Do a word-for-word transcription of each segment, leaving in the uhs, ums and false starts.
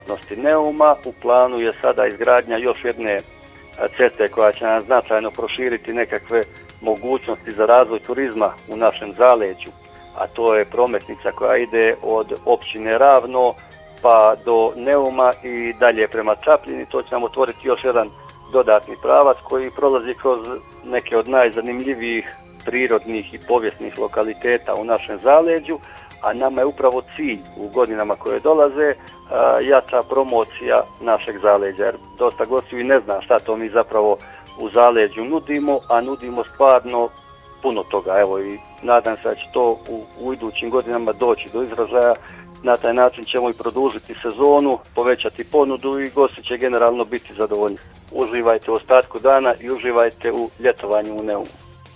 Neuma. U planu je sada izgradnja još jedne ceste koja će nam značajno proširiti nekakve mogućnosti za razvoj turizma u našem zaleđu, a to je prometnica koja ide od općine Ravno pa do Neuma i dalje prema Čapljini. To će nam otvoriti još jedan dodatni pravac koji prolazi kroz neke od najzanimljivijih prirodnih i povijesnih lokaliteta u našem zaleđu, a nama je upravo cilj u godinama koje dolaze jača promocija našeg zaleđa, jer dosta gostiju i ne zna šta to mi zapravo u zaleđu nudimo, a nudimo stvarno puno toga. Evo, i nadam se da će to u, u idućim godinama doći do izražaja. Na taj način ćemo i produžiti sezonu, povećati ponudu i gosti će generalno biti zadovoljni. Uživajte u ostatku dana i uživajte u ljetovanju u Neumu.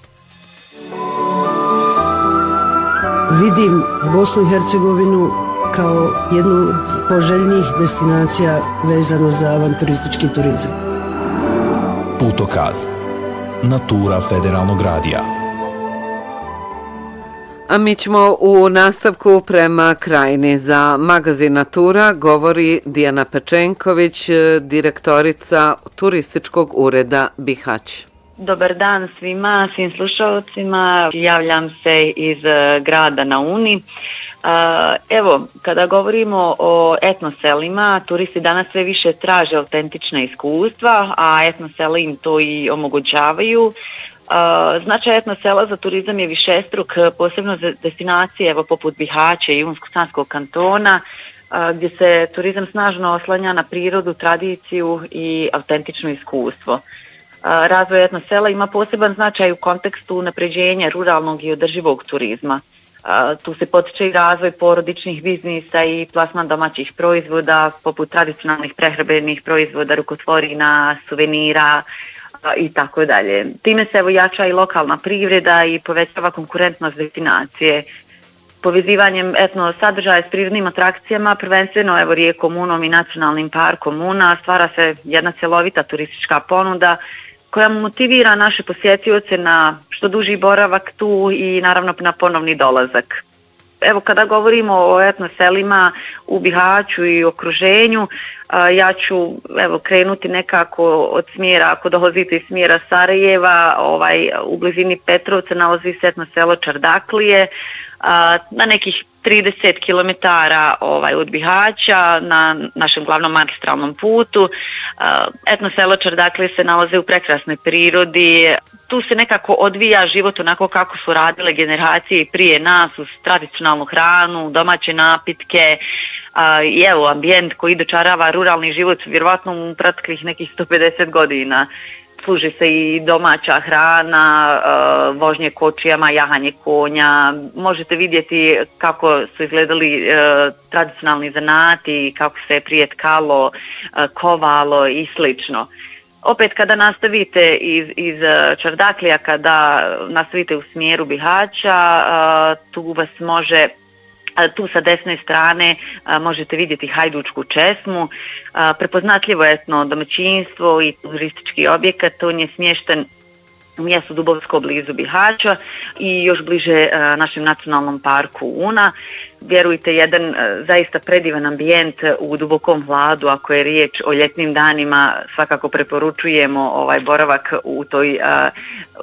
Vidim Bosnu i Hercegovinu kao jednu od poželjnijih destinacija vezano za avanturistički turizam. Putokaz. Natura Federalnog radija. A mi ćemo u nastavku prema krajini. Za magazin Natura govori Dijana Pečenković, direktorica turističkog ureda Bihać. Dobar dan svima, svim slušalcima. Javljam se iz grada na Uni. Evo, kada govorimo o etnoselima, turisti danas sve više traže autentična iskustva, a etnosela im to i omogućavaju. Značaj etnosela za turizam je višestruk, posebno za destinacije evo, poput Bihaća i Unsko-Sanskog kantona, gdje se turizam snažno oslanja na prirodu, tradiciju i autentično iskustvo. Razvoj etnosela ima poseban značaj u kontekstu unapređenja ruralnog i održivog turizma. Tu se potiče i razvoj porodičnih biznisa i plasman domaćih proizvoda, poput tradicionalnih prehrambenih proizvoda, rukotvorina, suvenira i tako dalje. Time se evo jača i lokalna privreda i povećava konkurentnost destinacije. Povezivanjem etno sadržaja s prirodnim atrakcijama, prvenstveno evo rijekom Unom i nacionalnim parkom Una, stvara se jedna cjelovita turistička ponuda koja motivira naše posjetioce na što duži boravak tu i naravno na ponovni dolazak. Evo kada govorimo o etnoselima u Bihaću i okruženju, ja ću evo krenuti nekako od smjera, ako dolazite iz smjera Sarajeva, ovaj, u blizini Petrovca nalazi se etnoselo Čardaklije, na nekih trideset kilometara ovaj, od Bihaća na našem glavnom magistralnom putu. Etnoselo Čardaklije se nalaze u prekrasnoj prirodi. Tu se nekako odvija život onako kako su radile generacije prije nas, uz tradicionalnu hranu, domaće napitke i evo ambijent koji dočarava ruralni život vjerovatno u proteklih nekih sto pedeset godina. Služi se i domaća hrana, vožnje kočijama, jahanje konja. Možete vidjeti kako su izgledali tradicionalni zanati, kako se prije tkalo, kovalo i slično. Opet kada nastavite iz, iz Čardaklija, kada nastavite u smjeru Bihaća, tu vas može... Tu sa desne strane a, možete vidjeti Hajdučku česmu, a, prepoznatljivo etno domaćinstvo i turistički objekat. On je smješten u mjestu Dubovsko blizu Bihaća i još bliže a, našem nacionalnom parku Una. Vjerujte, jedan a, zaista predivan ambijent u dubokom hladu. Ako je riječ o ljetnim danima, svakako preporučujemo ovaj boravak u toj, a,